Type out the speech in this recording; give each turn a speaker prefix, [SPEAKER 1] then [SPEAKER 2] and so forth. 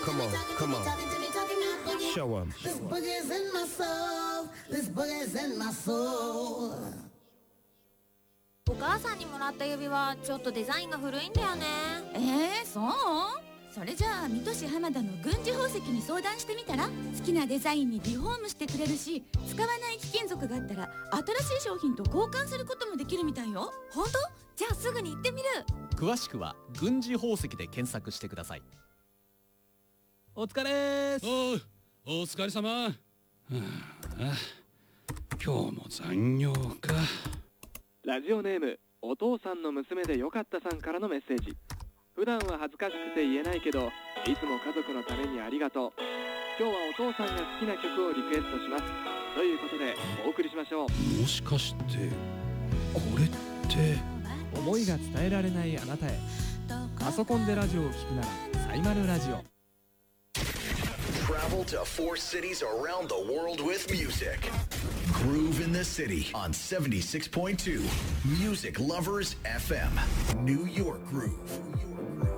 [SPEAKER 1] Come on, come on. Show 'em.
[SPEAKER 2] This boogie's in my soul. This boogie's in my soul.
[SPEAKER 3] お母さんにもらった指輪ちょっとデザインが古いんだよね。
[SPEAKER 4] そう？それじゃあ水戸市浜田の軍事宝石に相談してみたら？好きなデザインにリフォームしてくれるし、使わない貴金属があったら新しい商品と交換することもできるみたいよ。
[SPEAKER 3] 本当？じゃあすぐに行ってみる。
[SPEAKER 5] 詳しくは軍事宝石で検索してください。お疲れーす。
[SPEAKER 6] お疲れ様。今日も残業か。
[SPEAKER 7] ラジオネームお父さんの娘でよかったさんからのメッセージ。普段は恥ずかしくて言えないけど、いつも家族のためにありがとう。今日はお父さんが好きな曲をリクエストします。ということでお送りしましょう。
[SPEAKER 6] もしかしてこれって
[SPEAKER 8] 思いが伝えられないあなたへ。パソコンでラジオを聞くならサイマルラジオ。
[SPEAKER 9] Travel to 4 cities around the world with music. Groove in the City on 76.2 Music Lovers FM. New York Groove.